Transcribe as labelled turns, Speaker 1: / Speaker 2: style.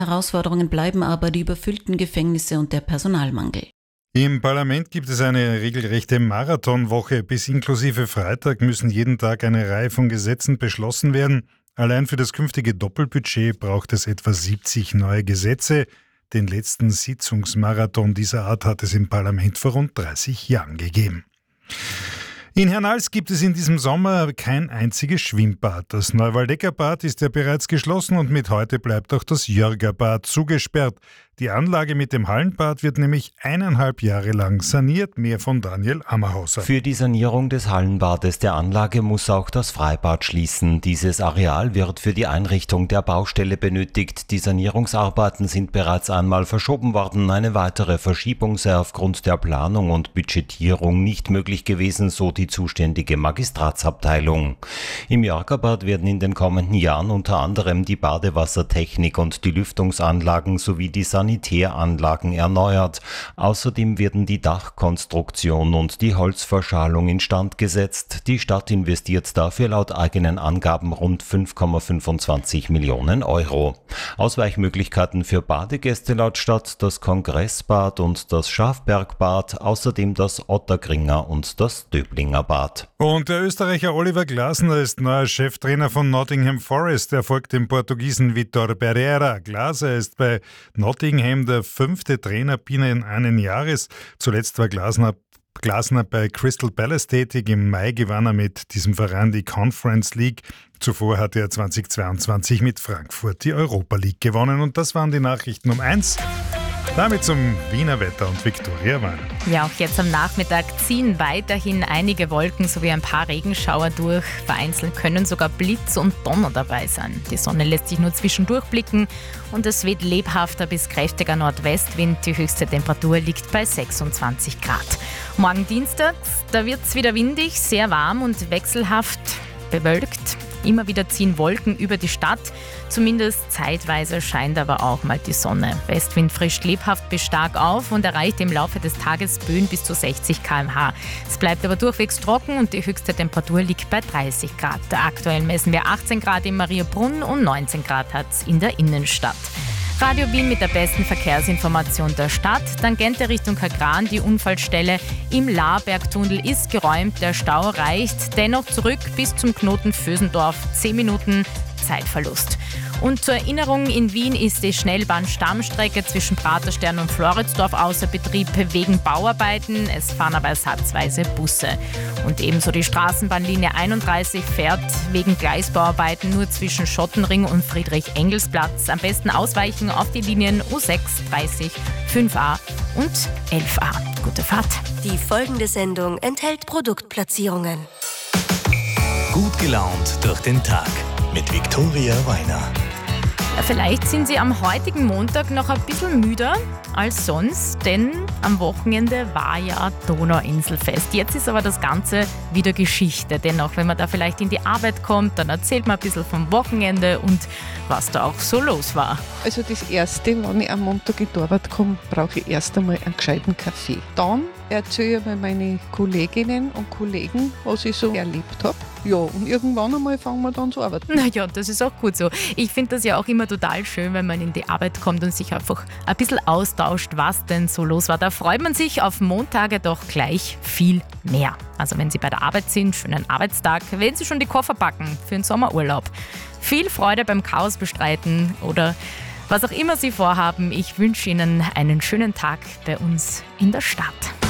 Speaker 1: Herausforderungen bleiben aber die überfüllten Gefängnisse und der Personalmangel.
Speaker 2: Im Parlament gibt es eine regelrechte Marathonwoche. Bis inklusive Freitag müssen jeden Tag eine Reihe von Gesetzen beschlossen werden. Allein für das künftige Doppelbudget braucht es etwa 70 neue Gesetze. Den letzten Sitzungsmarathon dieser Art hat es im Parlament vor rund 30 Jahren gegeben. In Hernals gibt es in diesem Sommer kein einziges Schwimmbad. Das Neuwaldecker Bad ist ja bereits geschlossen und mit heute bleibt auch das Jörger Bad zugesperrt. Die Anlage mit dem Hallenbad wird nämlich 1,5 Jahre lang saniert. Mehr von Daniel Ammerhauser.
Speaker 3: Für die Sanierung des Hallenbades der Anlage muss auch das Freibad schließen. Dieses Areal wird für die Einrichtung der Baustelle benötigt. Die Sanierungsarbeiten sind bereits einmal verschoben worden. Eine weitere Verschiebung sei aufgrund der Planung und Budgetierung nicht möglich gewesen, so die zuständige Magistratsabteilung. Im Jörgerbad werden in den kommenden Jahren unter anderem die Badewassertechnik und die Lüftungsanlagen sowie die Sanitäranlagen erneuert. Außerdem werden die Dachkonstruktion und die Holzverschalung instand gesetzt. Die Stadt investiert dafür laut eigenen Angaben rund 5,25 Millionen Euro. Ausweichmöglichkeiten für Badegäste laut Stadt das Kongressbad und das Schafbergbad, außerdem das Otterkringer und das Döblinger Bad.
Speaker 2: Und der Österreicher Oliver Glasner ist neuer Cheftrainer von Nottingham Forest. Er folgt dem Portugiesen Vitor Pereira. Glasner ist bei Nottingham der 5. Trainer binnen eines Jahres. Zuletzt war Glasner bei Crystal Palace tätig. Im Mai gewann er mit diesem Verein die Conference League. Zuvor hatte er 2022 mit Frankfurt die Europa League gewonnen. Und das waren die Nachrichten um 1. Damit zum Wiener Wetter und Viktoria Weiner.
Speaker 4: Ja, auch jetzt am Nachmittag ziehen weiterhin einige Wolken sowie ein paar Regenschauer durch. Vereinzelt können sogar Blitz und Donner dabei sein. Die Sonne lässt sich nur zwischendurch blicken und es weht lebhafter bis kräftiger Nordwestwind. Die höchste Temperatur liegt bei 26 Grad. Morgen Dienstag, da wird es wieder windig, sehr warm und wechselhaft bewölkt. Immer wieder ziehen Wolken über die Stadt. Zumindest zeitweise scheint aber auch mal die Sonne. Westwind frischt lebhaft bis stark auf und erreicht im Laufe des Tages Böen bis zu 60 km/h. Es bleibt aber durchwegs trocken und die höchste Temperatur liegt bei 30 Grad. Aktuell messen wir 18 Grad in Mariabrunn und 19 Grad hat es in der Innenstadt. Radio Wien mit der besten Verkehrsinformation der Stadt. Tangente Richtung Kagran, die Unfallstelle im Laarbergtunnel ist geräumt. Der Stau reicht dennoch zurück bis zum Knoten Vösendorf. 10 Minuten Zeitverlust. Und zur Erinnerung, in Wien ist die Schnellbahn-Stammstrecke zwischen Praterstern und Floridsdorf außer Betrieb wegen Bauarbeiten. Es fahren aber ersatzweise Busse. Und ebenso die Straßenbahnlinie 31 fährt wegen Gleisbauarbeiten nur zwischen Schottenring und Friedrich-Engels-Platz. Am besten ausweichen auf die Linien U6, 30, 5a und 11a. Gute Fahrt.
Speaker 5: Die folgende Sendung enthält Produktplatzierungen.
Speaker 6: Gut gelaunt durch den Tag mit Viktoria Weiner.
Speaker 4: Vielleicht sind Sie am heutigen Montag noch ein bisschen müder als sonst, denn am Wochenende war ja Donauinselfest. Jetzt ist aber das Ganze wieder Geschichte, denn auch wenn man da vielleicht in die Arbeit kommt, dann erzählt man ein bisschen vom Wochenende und was da auch so los war.
Speaker 7: Also das Erste, wenn ich am Montag in die Arbeit komme, brauche ich erst einmal einen gescheiten Kaffee. Dann erzähle ich mir meine Kolleginnen und Kollegen, was ich so erlebt habe. Ja, und irgendwann einmal fangen wir dann zu arbeiten.
Speaker 4: Naja, das ist auch gut so. Ich finde das ja auch immer total schön, wenn man in die Arbeit kommt und sich einfach ein bisschen austauscht, was denn so los war. Da freut man sich auf Montage doch gleich viel mehr. Also wenn Sie bei der Arbeit sind, schönen Arbeitstag, wenn Sie schon die Koffer packen für den Sommerurlaub. Viel Freude beim Chaos bestreiten oder was auch immer Sie vorhaben. Ich wünsche Ihnen einen schönen Tag bei uns in der Stadt.